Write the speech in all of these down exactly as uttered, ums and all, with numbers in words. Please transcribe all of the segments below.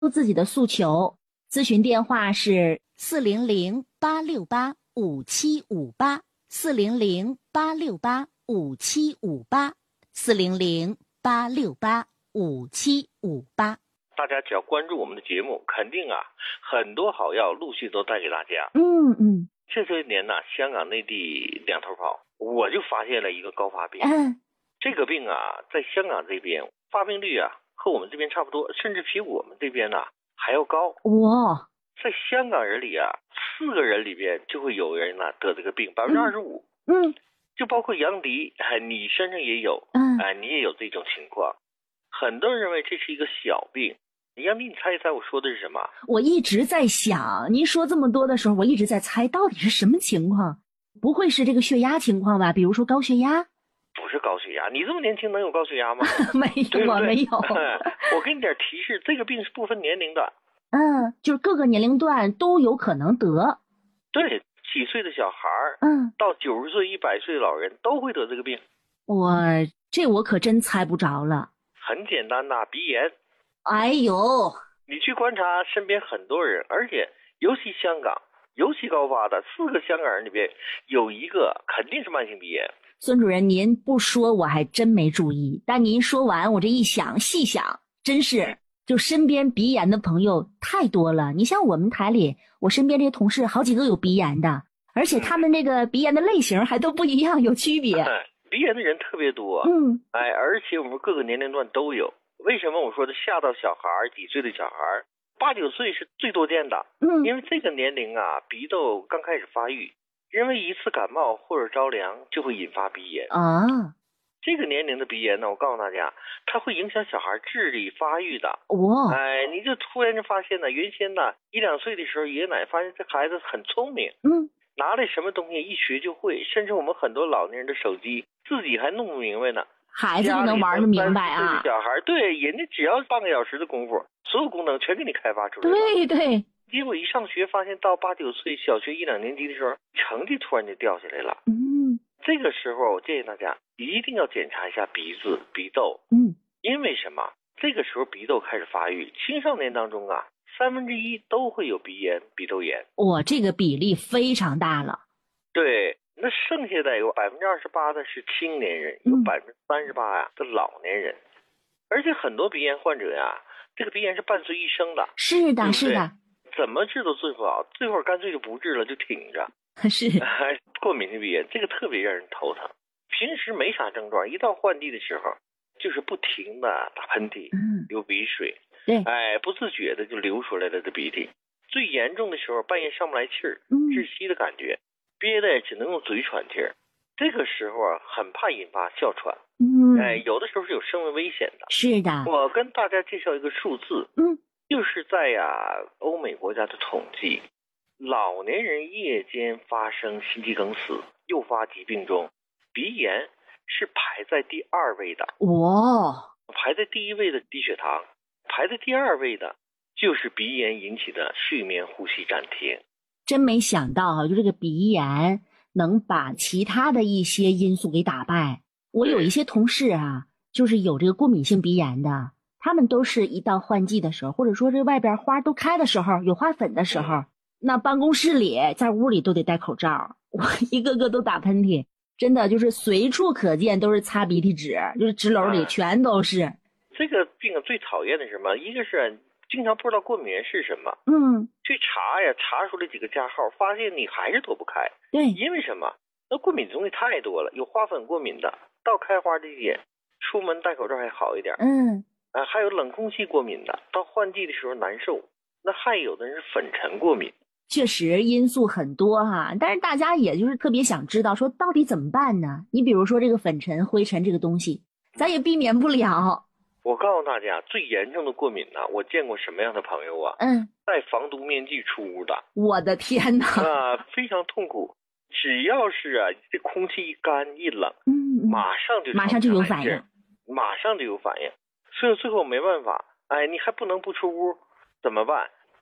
自己的诉求。咨询电话是四零零八六八五七五八，四零零八六八五七五八，四零零八六八五七五八。 大家只要关注我们的节目，肯定啊，很多好药陆续都带给大家。 嗯嗯， 这些年呢，香港内地两头跑，我就发现了一个高发病。 嗯， 这个病啊，在香港这边发病率啊和我们这边差不多，甚至比我们这边呢、啊、还要高。 哇， 在香港人里啊，四个人里边就会有人呢、啊、得这个病，百分之二十五。 嗯， 就包括杨迪，哎，你身上也有， 嗯， 哎，你也有这种情况。很多人认为这是一个小病。杨迪，你猜一猜我说的是什么？ 我一直在想，您说这么多的时候，我一直在猜到底是什么情况？不会是这个血压情况吧？比如说高血压？ 不是高血压，你这么年轻能有高血压吗？ 没有，我没有。 我给你点提示，这个病是不分年龄的。 嗯，就是各个年龄段都有可能得。 对，几岁的小孩儿， 嗯， 到九十岁、一百岁的老人都会得这个病。 我这我可真猜不着了。 很简单呐，鼻炎。 哎呦， 你去观察身边很多人，而且尤其香港，尤其高发的四个香港人里边有一个肯定是慢性鼻炎。 孙主任，您不说我还真没注意，但您说完我这一想细想，真是就身边鼻炎的朋友太多了。你像我们台里，我身边这些同事好几个有鼻炎的，而且他们这个鼻炎的类型还都不一样，有区别。 嗯、鼻炎的人特别多。 嗯， 哎，而且我们各个年龄段都有。为什么我说的下到小孩几岁的小孩八九岁是最多见的？ 嗯， 因为这个年龄啊，鼻窦刚开始发育，因为一次感冒或者着凉就会引发鼻炎啊。 这个年龄的鼻炎呢，我告诉大家，它会影响小孩智力发育的。 哇， 哎，你就突然就发现呢，原先呢一两岁的时候，爷爷奶奶发现这孩子很聪明， 嗯， 拿来什么东西一学就会，甚至我们很多老年人的手机自己还弄不明白呢。 孩子就能玩得明白啊！ 小孩对，人家只要半个小时的功夫，所有功能全给你开发出来了。 对对。 结果一上学，发现到八九岁，小学一两年级的时候，成绩突然就掉下来了。 嗯， 这个时候我建议大家一定要检查一下鼻子、鼻窦。 嗯， 因为什么？这个时候鼻窦开始发育，青少年当中啊，三分之一都会有鼻炎、鼻窦炎。 哇，这个比例非常大了。 对。那剩下的有百分之二十八的是青年人，有百分之三十八呀的老年人，而且很多鼻炎患者呀，这个鼻炎是伴随一生的。 是的， 对对是的。 怎么治都治不好，最后干脆就不治了，就挺着。 是。 过敏性鼻炎这个特别让人头疼，平时没啥症状，一到换季的时候，就是不停的打喷嚏， 嗯， 流鼻水， 对， 哎，不自觉的就流出来了的鼻涕。最严重的时候，半夜上不来气儿，窒息的感觉。憋的只能用嘴喘气儿，这个时候啊，很怕引发哮喘。 嗯， 哎，有的时候是有生命危险的。 是的。 我跟大家介绍一个数字， 嗯， 就是在呀欧美国家的统计，老年人夜间发生心肌梗死诱发疾病中，鼻炎是排在第二位的。 哇， 排在第一位的低血糖，排在第二位的就是鼻炎引起的睡眠呼吸暂停。 真没想到啊，就这个鼻炎能把其他的一些因素给打败。我有一些同事啊，就是有这个过敏性鼻炎的，他们都是一到换季的时候，或者说这外边花都开的时候，有花粉的时候，嗯、那办公室里在屋里都得戴口罩，我一个个都打喷嚏，真的就是随处可见都是擦鼻涕纸，就是纸篓里全都是。啊、 这个病最讨厌的是什么？一个是经常不知道过敏源是什么， 嗯， 去查呀，查出来几个加号，发现你还是躲不开。 对， 因为什么？那过敏东西太多了，有花粉过敏的，到开花这季节，出门戴口罩还好一点。 嗯， 啊，还有冷空气过敏的，到换季的时候难受。那还有的人是粉尘过敏。 确实因素很多哈，但是大家也就是特别想知道说到底怎么办呢？你比如说这个粉尘、灰尘这个东西，咱也避免不了。 我告诉大家，最严重的过敏呢、啊，我见过什么样的朋友啊？ 嗯， 戴防毒面具出屋的。 我的天哪！ 啊，非常痛苦。只要是啊，这空气一干一冷， 嗯， 马上就马上就有反应， 马上就有反应。所以最后没办法，哎，你还不能不出屋，怎么办？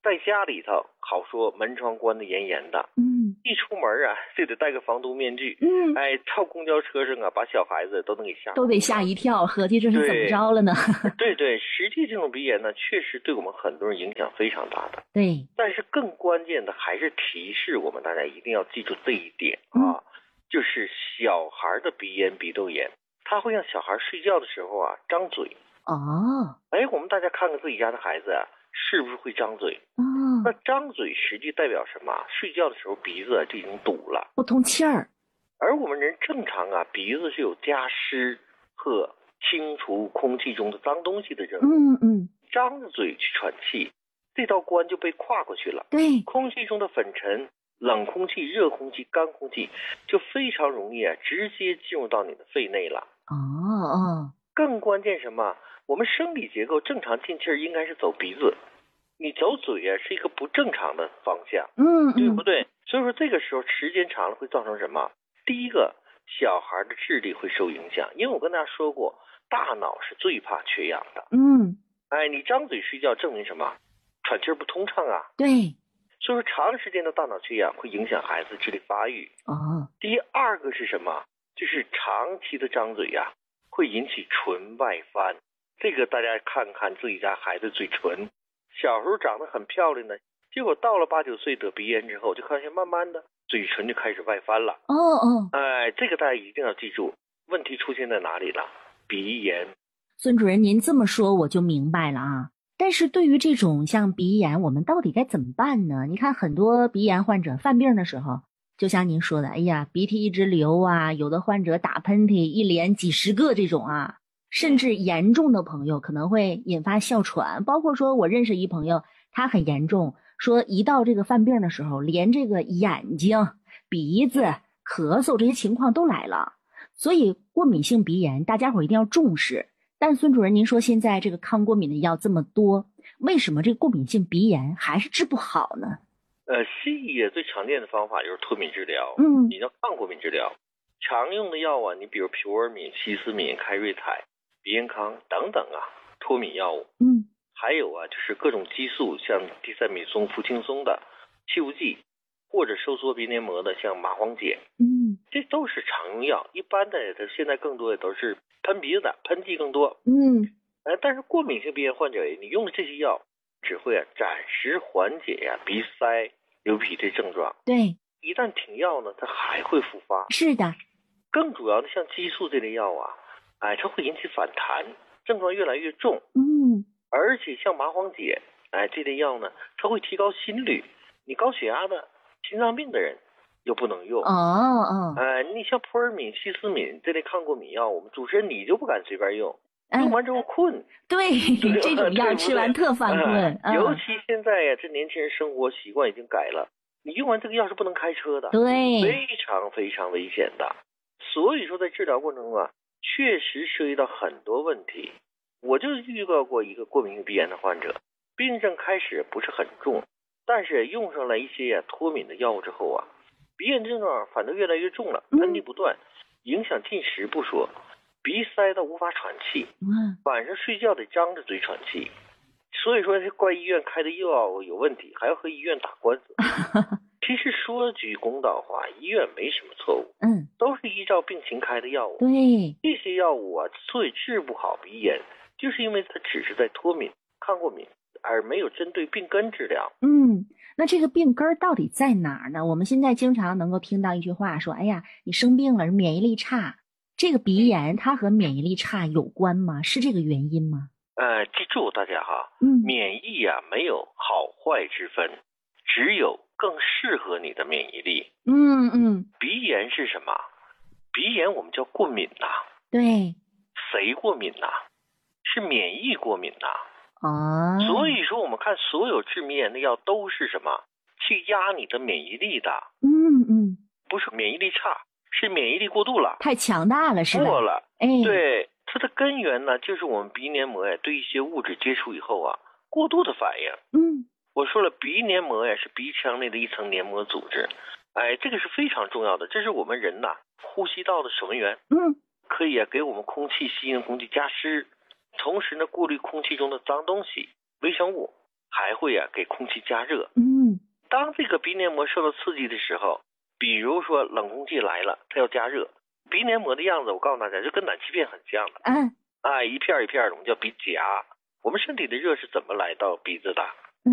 在家里头好说门窗关得严严的， 嗯， 一出门啊就得戴个防毒面具， 嗯， 哎，到公交车上啊把小孩子都能给吓都得吓一跳，合计这是怎么着了呢？ 对对，实际这种鼻炎呢，确实对我们很多人影响非常大的。 对， 但是更关键的还是提示我们大家一定要记住这一点啊， 嗯、 就是小孩的鼻炎、鼻窦炎，它会让小孩睡觉的时候啊张嘴。 哦， 哎，我们大家看看自己家的孩子啊，是不是会张嘴？ 哦， 那张嘴实际代表什么？睡觉的时候鼻子就已经堵了， 不通气儿。 而我们人正常啊，鼻子是有加湿和清除空气中的脏东西的任务。 嗯嗯， 张着嘴去喘气，这道关就被跨过去了。 对， 空气中的粉尘、冷空气、热空气、干空气就非常容易啊，直接进入到你的肺内了。 哦哦， 更关键什么？我们生理结构正常进气儿应该是走鼻子，你走嘴啊是一个不正常的方向， 嗯嗯， 对不对？所以说这个时候时间长了会造成什么？第一个，小孩的智力会受影响，因为我跟大家说过，大脑是最怕缺氧的。 嗯， 哎，你张嘴睡觉证明什么？喘气儿不通畅啊。 对， 所以说长时间的大脑缺氧会影响孩子智力发育。 哦， 第二个是什么？就是长期的张嘴呀、啊，会引起唇外翻。这个大家看看自己家孩子嘴唇，小时候长得很漂亮的，结果到了八九岁得鼻炎之后，就发现慢慢的嘴唇就开始外翻了。 哦哦， 哎，这个大家一定要记住，问题出现在哪里了？鼻炎。 孙主任，您这么说我就明白了啊。但是对于这种像鼻炎，我们到底该怎么办呢？你看很多鼻炎患者犯病的时候，就像您说的，哎呀，鼻涕一直流啊，有的患者打喷嚏一连几十个这种啊，甚至严重的朋友可能会引发哮喘。包括说我认识一朋友，他很严重，说一到这个犯病的时候，连这个眼睛、鼻子、咳嗽这些情况都来了。所以过敏性鼻炎大家伙一定要重视。但孙主任，您说现在这个抗过敏的药这么多，为什么这个过敏性鼻炎还是治不好呢？ 呃，西医最常见的方法就是脱敏治疗， 嗯， 你叫抗过敏治疗。常用的药啊，你比如普尔敏、西司敏、开瑞泰、鼻炎康等等啊，脱敏药物。 嗯， 还有啊，就是各种激素，像地塞米松、氟轻松的气雾剂，或者收缩鼻黏膜的，像麻黄碱。 嗯， 这都是常用药。一般的，现在更多的都是喷鼻子的，喷剂更多。 嗯， 呃，但是过敏性鼻炎患者，你用的这些药只会啊暂时缓解呀、啊、鼻塞、流鼻涕症状。 对， 一旦停药呢，它还会复发。 是的。 更主要的，像激素这类药啊，哎，它会引起反弹，症状越来越重。 嗯， 而且像麻黄碱，哎，这类药呢，它会提高心率。你高血压的、心脏病的人又不能用。 哦哦， 哎，你像普尔敏、西司敏这类抗过敏药，我们主持人你就不敢随便用， 嗯、 用完之后困。 对，这种药吃完特犯困。 嗯嗯、 尤其现在呀，这年轻人生活习惯已经改了，你用完这个药是不能开车的， 对， 非常非常危险的。所以说，在治疗过程中啊，确实涉及到很多问题。我就遇到过一个过敏性鼻炎的患者，病症开始不是很重，但是用上了一些呀、啊、脱敏的药物之后啊，鼻炎症状反正越来越重了，喷嚏不断，影响进食不说，鼻塞到无法喘气，晚上睡觉得张着嘴喘气。所以说，怪医院开的药有问题，还要和医院打官司。其实说句公道话，医院没什么错误， 嗯， 都是依照病情开的药物。 对， 这些药物啊，所以治不好鼻炎，就是因为它只是在脱敏、抗过敏，而没有针对病根治疗。 嗯，那这个病根到底在哪儿呢？我们现在经常能够听到一句话说：“哎呀，你生病了，免疫力差。”这个鼻炎它和免疫力差有关吗？是这个原因吗？ 呃，记住大家哈， 嗯， 免疫啊没有好坏之分，只有更适合你的免疫力。 嗯嗯， 鼻炎是什么？鼻炎我们叫过敏呐、啊。 对， 谁过敏呐、啊？是免疫过敏呐、 啊。哦， 所以说我们看所有治鼻炎的药都是什么？去压你的免疫力的。 嗯嗯， 不是免疫力差，是免疫力过度了， 太强大了是吧？ 过了， 哎， 对。它的根源呢，就是我们鼻黏膜呀对一些物质接触以后啊过度的反应。 嗯， 我说了，鼻黏膜呀是鼻腔内的一层黏膜组织，哎，这个是非常重要的，这是我们人呐呼吸道的守门员。 嗯， 可以啊给我们空气吸引空气加湿，同时呢过滤空气中的脏东西、微生物， 还会啊给空气加热。 嗯， 当这个鼻黏膜受到刺激的时候，比如说冷空气来了，它要加热，鼻黏膜的样子我告诉大家就跟暖气片很像的。 嗯， 哎，一片一片的，我们叫鼻夹。我们身体的热是怎么来到鼻子的？